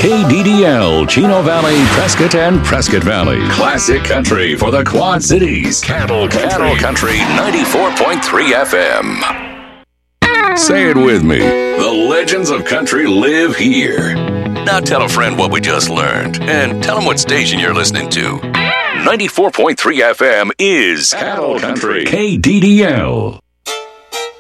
KDDL, Chino Valley, Prescott, and Prescott Valley. Classic country for the Quad Cities. Cattle Country 94.3 FM. Say it with me. The legends of country live here. Now tell a friend what we just learned, and tell them what station you're listening to. 94.3 FM is Cattle Country. KDDL.